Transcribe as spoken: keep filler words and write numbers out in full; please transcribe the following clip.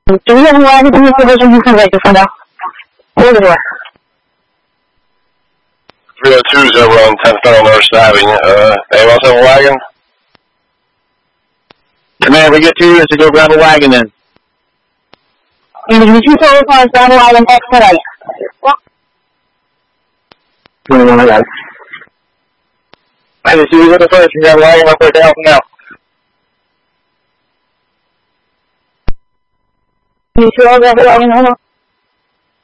Do we have a wagon in the division? You can wait to find out. Hold the door. three oh two is over on tenth Federal North Avenue. Uh, anyone else have a wagon? Command, we get two units to go grab a wagon then. And if you tell us on grab a wagon next today. twenty-one, I got it. I just see you with the first and grab a wagon up there to help them out. You two all grab a wagon, hold on.